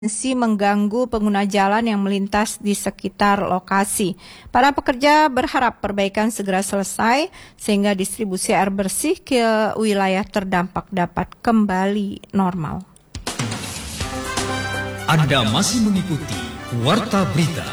mengganggu pengguna jalan yang melintas di sekitar lokasi. Para pekerja berharap perbaikan segera selesai sehingga distribusi air bersih ke wilayah terdampak dapat kembali normal. Anda masih mengikuti Warta Berita.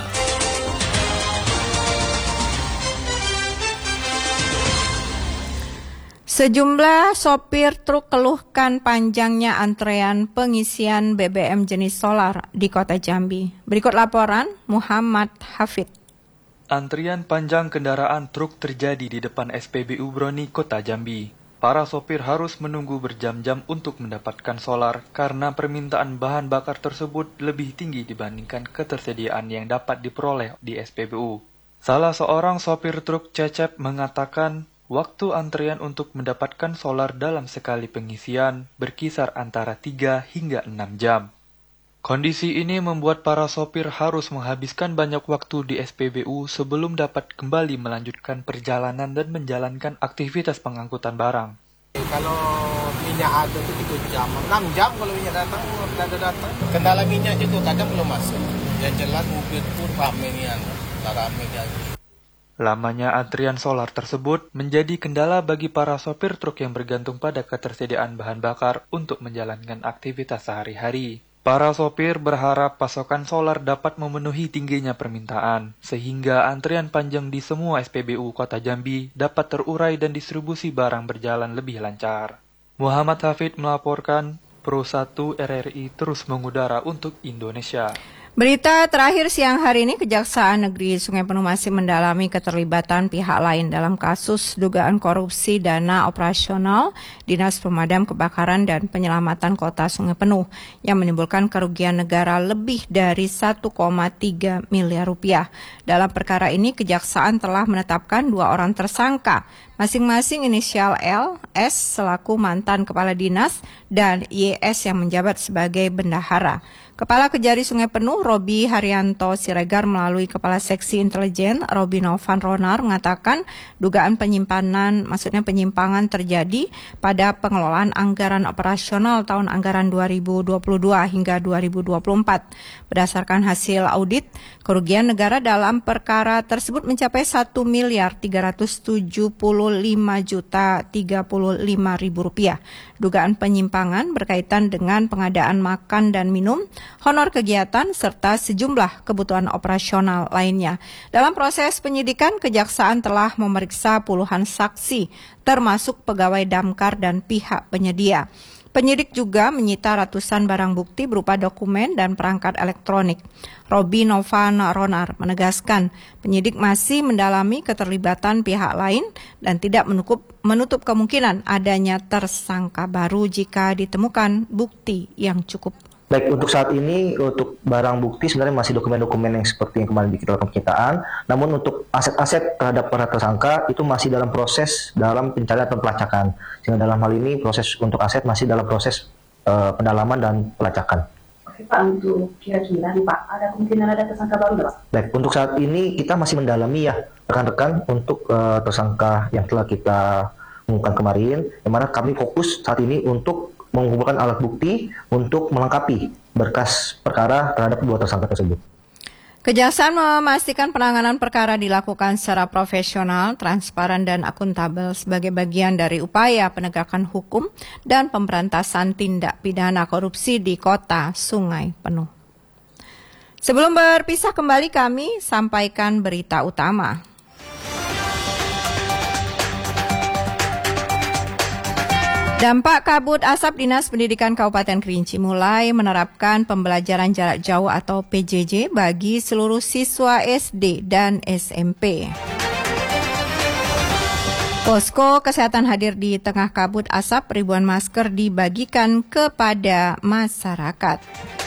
Sejumlah sopir truk keluhkan panjangnya antrean pengisian BBM jenis solar di Kota Jambi. Berikut laporan Muhammad Hafid. Antrian panjang kendaraan truk terjadi di depan SPBU Broni, Kota Jambi. Para sopir harus menunggu berjam-jam untuk mendapatkan solar karena permintaan bahan bakar tersebut lebih tinggi dibandingkan ketersediaan yang dapat diperoleh di SPBU. Salah seorang sopir truk Cecep mengatakan, waktu antrian untuk mendapatkan solar dalam sekali pengisian berkisar antara 3 hingga 6 jam. Kondisi ini membuat para sopir harus menghabiskan banyak waktu di SPBU sebelum dapat kembali melanjutkan perjalanan dan menjalankan aktivitas pengangkutan barang. Kalau minyak ada itu 3 jam, 6 jam kalau minyak datang, datang. Kendala minyak juga kadang belum masuk. Yang jelas mobil pun ramainya, ramainya. Lamanya antrian solar tersebut menjadi kendala bagi para sopir truk yang bergantung pada ketersediaan bahan bakar untuk menjalankan aktivitas sehari-hari. Para sopir berharap pasokan solar dapat memenuhi tingginya permintaan, sehingga antrian panjang di semua SPBU Kota Jambi dapat terurai dan distribusi barang berjalan lebih lancar. Muhammad Hafid melaporkan, Pro 1 RRI terus mengudara untuk Indonesia. Berita terakhir siang hari ini, Kejaksaan Negeri Sungai Penuh masih mendalami keterlibatan pihak lain dalam kasus dugaan korupsi dana operasional Dinas Pemadam Kebakaran dan Penyelamatan Kota Sungai Penuh yang menimbulkan kerugian negara lebih dari 1,3 miliar rupiah. Dalam perkara ini, Kejaksaan telah menetapkan 2 orang tersangka, masing-masing inisial L, S selaku mantan kepala dinas, dan YS yang menjabat sebagai bendahara. Kepala Kejari Sungai Penuh, Robi Haryanto Siregar melalui Kepala Seksi Intelijen, Robi Novan Ronar mengatakan dugaan penyimpangan terjadi pada pengelolaan anggaran operasional tahun anggaran 2022 hingga 2024. Berdasarkan hasil audit, kerugian negara dalam perkara tersebut mencapai 1.375.035.000 rupiah. Dugaan penyimpangan berkaitan dengan pengadaan makan dan minum, honor kegiatan, serta sejumlah kebutuhan operasional lainnya. Dalam proses penyidikan, Kejaksaan telah memeriksa puluhan saksi, termasuk pegawai damkar dan pihak penyedia. Penyidik juga menyita ratusan barang bukti berupa dokumen dan perangkat elektronik. Robi Novan Ronar menegaskan penyidik masih mendalami keterlibatan pihak lain dan tidak menutup kemungkinan adanya tersangka baru jika ditemukan bukti yang cukup. Baik, untuk saat ini, untuk barang bukti sebenarnya masih dokumen-dokumen yang seperti yang kemarin kita lakukan penyitaan. Namun untuk aset-aset terhadap para tersangka itu masih dalam proses dalam pencarian atau pelacakan. Sehingga dalam hal ini proses untuk aset masih dalam proses pendalaman dan pelacakan. Oke Pak, untuk kira-kira nih Pak, ada kemungkinan ada tersangka baru nggak Pak? Baik, untuk saat ini kita masih mendalami ya rekan-rekan untuk tersangka yang telah kita umumkan kemarin. Yang mana kami fokus saat ini untuk mengumpulkan alat bukti untuk melengkapi berkas perkara terhadap 2 tersangka tersebut. Kejaksaan memastikan penanganan perkara dilakukan secara profesional, transparan, dan akuntabel sebagai bagian dari upaya penegakan hukum dan pemberantasan tindak pidana korupsi di Kota Sungai Penuh. Sebelum berpisah kembali, kami sampaikan berita utama. Dampak kabut asap, Dinas Pendidikan Kabupaten Kerinci mulai menerapkan pembelajaran jarak jauh atau PJJ bagi seluruh siswa SD dan SMP. Posko kesehatan hadir di tengah kabut asap, ribuan masker dibagikan kepada masyarakat.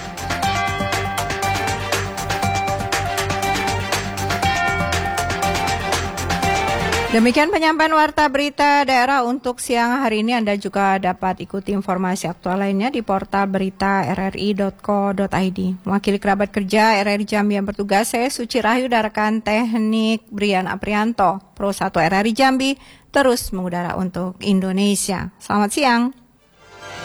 Demikian penyampaian Warta Berita Daerah untuk siang hari ini. Anda juga dapat ikuti informasi aktual lainnya di portal berita rri.co.id. Mewakili kerabat kerja RRI Jambi yang bertugas, saya Suci Rahayu dan rekan teknik Brian Aprianto. Pro 1 RRI Jambi terus mengudara untuk Indonesia. Selamat siang.